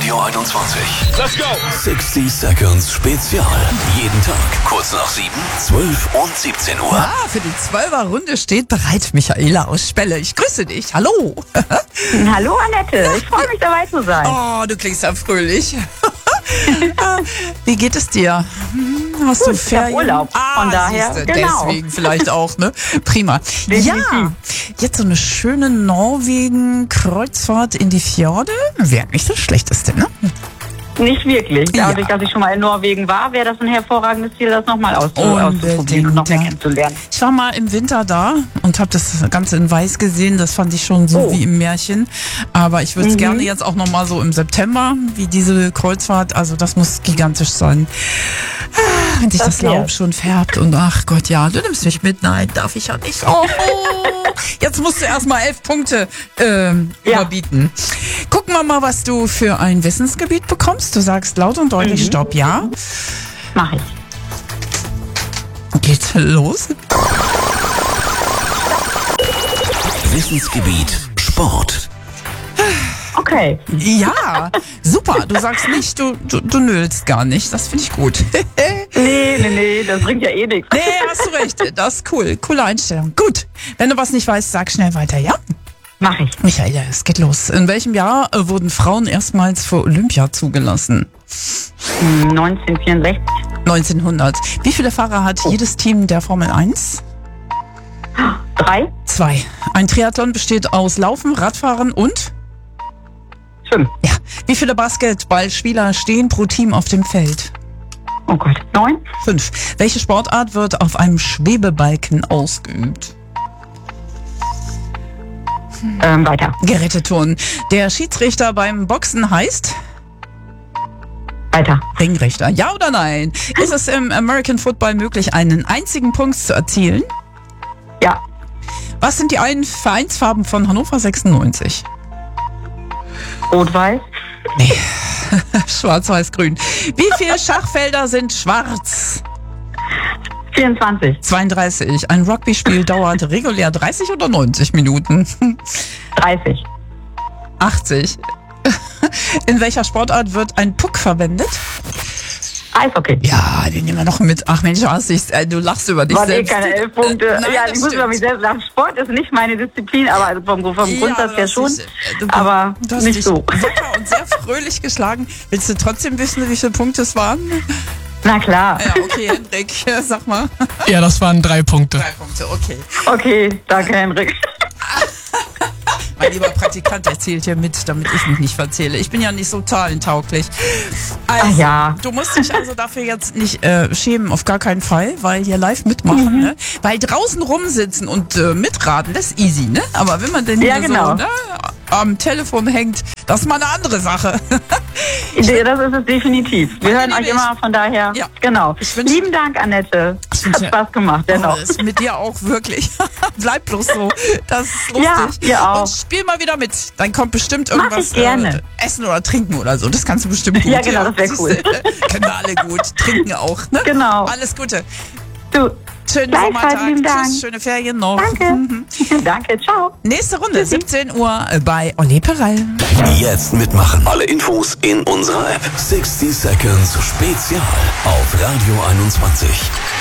Radio 21. Let's go! 60 Seconds Spezial. Jeden Tag kurz nach 7, 12 und 17 Uhr. Ah, für die 12er-Runde steht bereit Michaela aus Spelle. Ich grüße dich. Hallo. Hallo Annette, ich freue mich dabei zu sein. Oh, du klingst ja fröhlich. Wie geht es dir? Hast du Ferien? Ich hab Urlaub, von daher, siehste, genau. Deswegen vielleicht auch, ne? Prima. Definitiv. Ja, jetzt so eine schöne Norwegen-Kreuzfahrt in die Fjorde. Wäre nicht das Schlechteste, ne? Nicht wirklich. Ja. Dadurch, dass ich schon mal in Norwegen war, wäre das ein hervorragendes Ziel, das nochmal auszuprobieren und noch mehr ja. kennenzulernen. Ich war mal im Winter da und habe das Ganze in Weiß gesehen. Das fand ich schon so wie im Märchen. Aber ich würde es gerne jetzt auch nochmal so im September, wie diese Kreuzfahrt. Also das muss gigantisch sein. Wenn sich das Laub schon färbt und ach Gott, ja, du nimmst mich mit. Nein, darf ich ja nicht. Oh. Jetzt musst du erstmal 11 Punkte überbieten. Gucken wir mal, was du für ein Wissensgebiet bekommst. Du sagst laut und deutlich Stopp, ja? Mach ich. Geht's los? Wissensgebiet Sport. Okay. Ja, super. Du sagst nicht, du nöhlst gar nicht. Das finde ich gut. Nee, das bringt ja eh nichts. Nee, hast du recht. Das ist cool. Coole Einstellung. Gut. Wenn du was nicht weißt, sag schnell weiter, ja? Mach ich. Michaela, es geht los. In welchem Jahr wurden Frauen erstmals für Olympia zugelassen? 1964. 1900. Wie viele Fahrer hat jedes Team der Formel 1? 3. 2. Ein Triathlon besteht aus Laufen, Radfahren und? 5. Ja. Wie viele Basketballspieler stehen pro Team auf dem Feld? Oh Gott. 9. 5. Welche Sportart wird auf einem Schwebebalken ausgeübt? Weiter. Geräteturnen. Der Schiedsrichter beim Boxen heißt? Weiter. Ringrichter. Ja oder nein? Ist es im American Football möglich, einen einzigen Punkt zu erzielen? Ja. Was sind die Vereinsfarben von Hannover 96? Rot-Weiß. Nee. Schwarz-Weiß-Grün. Wie viele Schachfelder sind schwarz? 24. 32. Ein Rugby-Spiel dauert regulär 30 oder 90 Minuten? 30. 80. In welcher Sportart wird ein Puck verwendet? Eishockey. Ja, den nehmen wir noch mit. Ach Mensch, du lachst über dich Waren selbst. keine 11 Punkte. Nein, ja, das ich muss über mich selbst lachen. Sport ist nicht meine Disziplin, aber also vom Grundsatz her schon. Aber du hast nicht dich so. Super und sehr fröhlich geschlagen. Willst du trotzdem wissen, wie viele Punkte es waren? Na klar. Ja, okay, Henrik, sag mal. Ja, das waren 3 Punkte. 3 Punkte, okay. Okay, danke Henrik. Mein lieber Praktikant erzählt hier mit, damit ich mich nicht verzähle. Ich bin ja nicht so zahlentauglich. Also, Ach ja. du musst dich also dafür jetzt nicht schämen, auf gar keinen Fall, weil hier live mitmachen, ne? Weil draußen rumsitzen und mitraten, das ist easy, ne? Aber wenn man denn hier so am Telefon hängt, das ist mal eine andere Sache. Das ist es definitiv. Wir hören euch immer, von daher. Ja. Genau. Ich wünsche- Lieben Dank, Annette. Hat Spaß gemacht, Oh, dennoch. das ist mit dir auch wirklich. Bleib bloß so. Das ist lustig. Ja, ihr auch. Und spiel mal wieder mit. Dann kommt bestimmt Mach irgendwas ich gerne. Essen oder trinken oder so. Das kannst du bestimmt gut. Ja, genau, das wär cool. Kennen wir alle gut. Trinken auch, ne? Genau. Alles Gute. Du, Schönen Gleichfalls, Sommertag. lieben Dank. Tschüss, schöne Ferien noch. danke. Danke, ciao. Nächste Runde, 17 Uhr bei Olli Perel. Jetzt mitmachen. Alle Infos in unserer App. 60 Seconds Spezial auf Radio 21.